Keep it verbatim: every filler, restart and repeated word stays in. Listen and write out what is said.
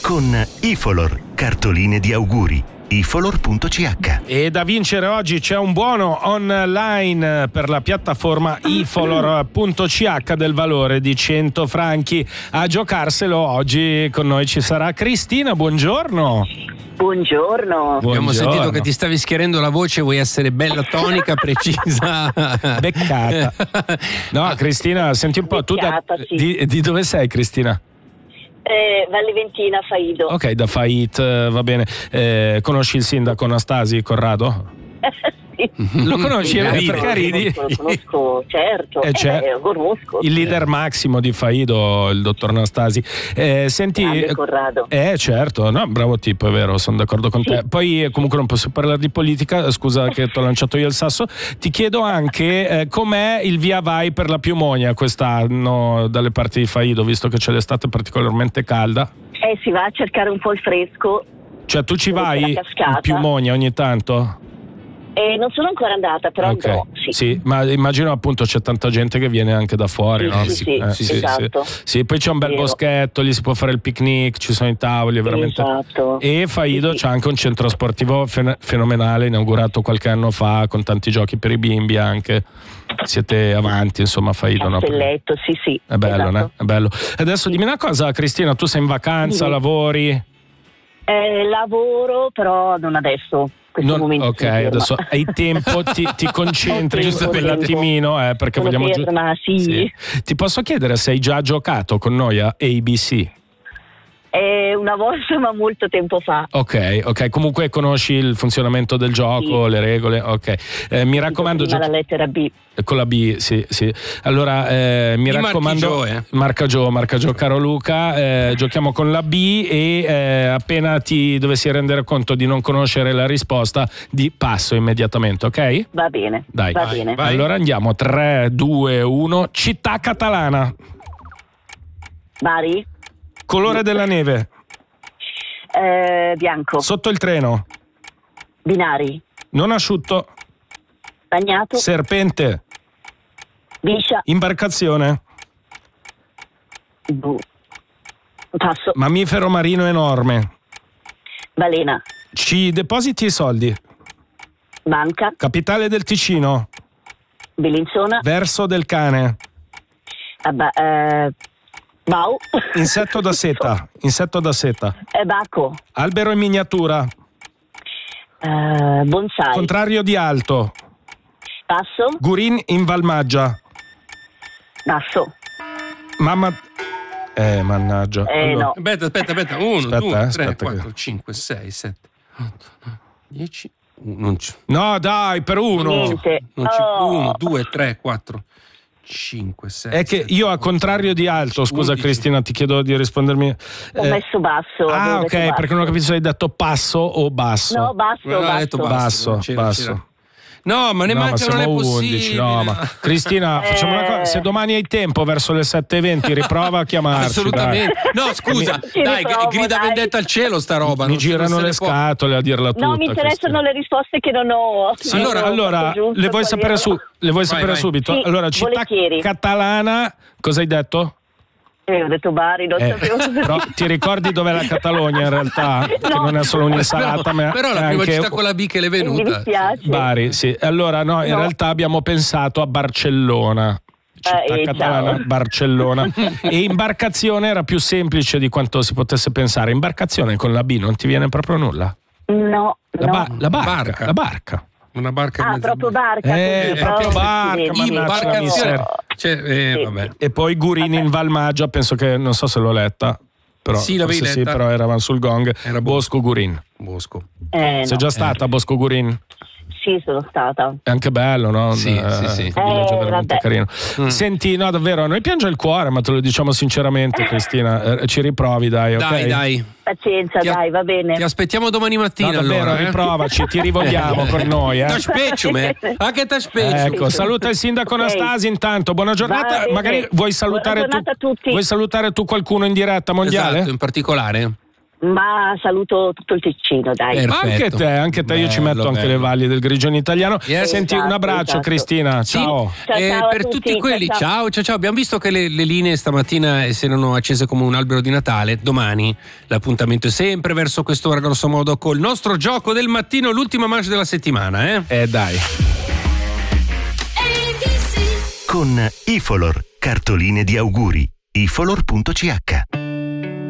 con Ifolor, cartoline di auguri. ifolor punto c h. E da vincere oggi c'è un buono online per la piattaforma ifolor punto c h del valore di cento franchi. A giocarselo oggi con noi ci sarà Cristina. Buongiorno. Buongiorno. Abbiamo sentito che ti stavi schierendo la voce, vuoi essere bella, tonica, precisa, beccata. No, Cristina, senti un po', beccata, tu da, sì. di, di dove sei, Cristina? Eh, Valle Ventina, Faido. Ok, da Fait, va bene. Eh, conosci il sindaco Anastasi Corrado? Sì. Lo conosci? Sì, Eh, lo perché ridi? Lo conosco, certo. Eh, c'è eh, lo conosco. il leader massimo di Faido, il dottor Anastasi. Eh, senti, Grande Corrado. Eh certo, no, bravo tipo, è vero, sono d'accordo con Sì. te. Poi eh, comunque non posso parlare di politica, scusa che ti ho lanciato io il sasso. Ti chiedo anche eh, com'è il via vai per la piumonia quest'anno dalle parti di Faido, visto che c'è l'estate particolarmente calda. Eh, si va a cercare un po' il fresco. Cioè tu ci Dove c'è vai la cascata. in piumonia ogni tanto? Eh, non sono ancora andata, però Ok, andrò, sì. sì, ma immagino appunto c'è tanta gente che viene anche da fuori, Sì, no? sì, sì, Eh, sì, esatto. sì. Sì, poi c'è un bel Vero. boschetto, lì si può fare il picnic, ci sono i tavoli, veramente. Esatto. E Faido Sì, sì. c'è anche un centro sportivo fen- fenomenale, inaugurato qualche anno fa, con tanti giochi per i bimbi anche. Siete avanti, insomma, Faido, no? Castelletto, sì, sì. È bello, esatto. né? È bello. Adesso dimmi una cosa, Cristina, tu sei in vacanza, Sì. lavori? Eh, lavoro, però non adesso. Questo Non- momento ok, sono ferma. adesso hai tempo, ti, ti concentri Ho su tempo, quell'attimino, eh, perché Sono vogliamo giu- ferma, sì. Ti posso chiedere se hai già giocato con noi a A B C? Eh, una volta, ma molto tempo fa. Ok, ok, comunque conosci il funzionamento del gioco, Sì. le regole, ok. Eh, mi raccomando, Prima giochi- la lettera B. con la B, sì, sì. Allora, eh, mi Di raccomando, Marchi Gio, eh. Marca Gio, Marca Gio, caro Luca, eh, giochiamo con la B e eh, appena ti dovessi rendere conto di non conoscere la risposta, di passo immediatamente, ok? Va bene, Dai, va vai, bene. vai. Allora andiamo, tre, due, uno, città catalana, Bari, colore della neve, eh, bianco, sotto il treno, binari, non asciutto, bagnato, serpente, biscia, imbarcazione, bu- passo, mammifero marino enorme, balena, ci depositi i soldi, banca, capitale del Ticino, Bellinzona, verso del cane, abba- eh, bau, insetto da seta, insetto da seta, eh, bacco, albero in miniatura, eh, bonsai, contrario di alto, passo, gurin in Valmaggia, basso, mamma... Eh, mannaggia. eh, Allora, no, Aspetta, aspetta, aspetta. uno, Aspetta, due, eh, tre, aspetta quattro, che- cinque, sei, sette, otto, nove, dieci. Non c'è. No, dai, per uno. niente. Non c'è. Oh. uno, due, tre, quattro, cinque, sei. È che io a contrario di alto, scusa undici. Cristina, ti chiedo di rispondermi. Ho Eh, messo basso. ah, avevo ok, detto basso. perché non ho capito se hai detto passo o basso. No, basso, No, ha basso. detto basso, non c'era, basso. c'era. No, ma ne No, ma manca, non è siamo possibile. undici, no, ma Cristina, Eh. facciamo una cosa, se domani hai tempo verso le sette e venti riprova a chiamarci. Assolutamente. No, scusa, Ci dai, riprovo, grida dai. vendetta al cielo sta roba. dai. Mi non si- non girano se le ne può. scatole a dirla tutta. No, mi interessano Cristina. le risposte che non ho. Allora, non ho allora fatto giusto, le vuoi quali sapere, su, erano. le vuoi Vai, sapere vai. subito? Sì, allora, città volentieri. catalana, cosa hai detto? Eh, ho detto Bari, non Eh, sapevo. però ti ricordi dov'è la Catalogna in realtà? Che No. non è solo un'insalata, ma Però è la prima anche città con la B che le è Mi venuta. dispiace. Bari, sì. Allora no, in No. realtà abbiamo pensato a Barcellona. Città Eh, catalana, ciao. Barcellona. E imbarcazione era più semplice di quanto si potesse pensare. Imbarcazione con la B non ti viene proprio nulla? No, La, no. ba- la barca, Barca. la barca. Una barca in Ah, mezzo. proprio barca. Eh, così, proprio oh, barca, accidenti. mannaggia la Imbarcazione. miseria. Cioè, eh, Sì. vabbè. E poi Gurini in Valmaggia, penso che, non so se l'ho letta, però, Sì, l'avevi forse sì, letta. però eravamo sul gong. Era Bosco Gurin. Bosco. Eh, Sei no. già stata a Bosco Gurin? Sì, sono stata. È anche bello, no? Sì, Eh, sì, sì. un villaggio Eh, veramente vabbè. carino. Mm. Senti, no, davvero, a noi piange il cuore, ma te lo diciamo sinceramente, Cristina. Eh, ci riprovi, dai, ok? Dai, dai. Pazienza, Ti a- dai, va bene. Ti aspettiamo domani mattina. No, davvero, allora, eh. riprovaci, ti rivogliamo con noi, eh. T'aspeccium, eh. Anche t'aspeccium. Ecco, saluta il sindaco Ok. Anastasi intanto, buona giornata. Va bene. Magari vuoi salutare Buona tu, giornata a tutti. vuoi salutare tu qualcuno in diretta mondiale? Esatto, in particolare. Ma saluto tutto il Ticino, dai. Perfetto. Anche te, anche te, io ci Bello, metto anche bello. le valli del Grigione italiano. Yes. Senti, un Esatto, abbraccio esatto. Cristina, Sì. ciao. Ciao, Eh, ciao a per tutti, tutti quelli, ciao, ciao. ciao ciao ciao, abbiamo visto che le, le linee stamattina si erano accese come un albero di Natale. Domani l'appuntamento è sempre verso quest'ora, grosso modo, col nostro gioco del mattino, l'ultima manche della settimana, eh? Eh dai. Con Ifolor, cartoline di auguri. ifolor punto c h